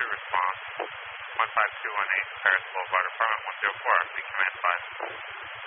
response. 15218, Paris Boulevard, apartment 104, lead command 5.